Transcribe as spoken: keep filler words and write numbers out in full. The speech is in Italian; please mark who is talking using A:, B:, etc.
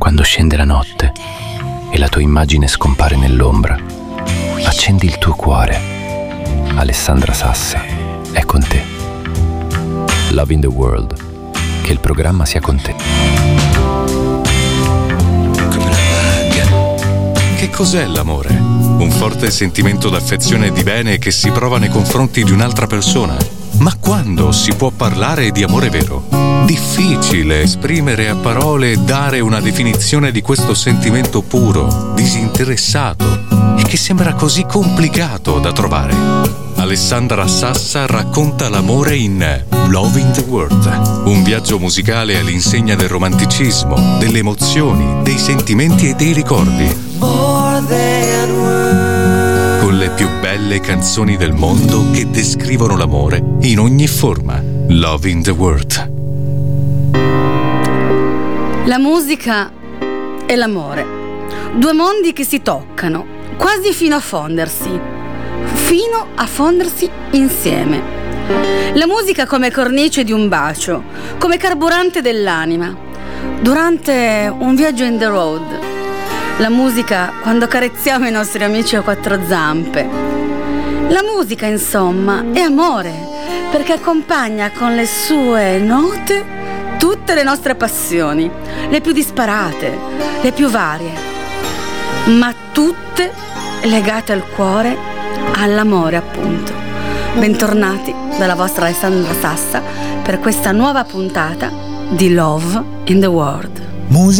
A: quando scende la notte e la tua immagine scompare nell'ombra, accendi il tuo cuore. Alessandra Sassa è con te. Love in the World. Che il programma sia con te.
B: Come la paga. Che cos'è l'amore? Un forte sentimento d'affezione e di bene che si prova nei confronti di un'altra persona. Ma quando si può parlare di amore vero? Difficile esprimere a parole e dare una definizione di questo sentimento puro, disinteressato e che sembra così complicato da trovare. Alessandra Sassa racconta l'amore in Love in the World, un viaggio musicale all'insegna del romanticismo, delle emozioni, dei sentimenti e dei ricordi. Con le più belle canzoni del mondo che descrivono l'amore in ogni forma. Love in the World.
C: La musica e l'amore, due mondi che si toccano, quasi fino a fondersi, fino a fondersi insieme. La musica come cornice di un bacio, come carburante dell'anima, durante un viaggio in the road. La musica quando carezziamo i nostri amici a quattro zampe. La musica, insomma, è amore, perché accompagna con le sue note tutte le nostre passioni, le più disparate, le più varie, ma tutte legate al cuore, all'amore appunto. Bentornati dalla vostra Alessandra Sassa per questa nuova puntata di Love in the World.
D: Musica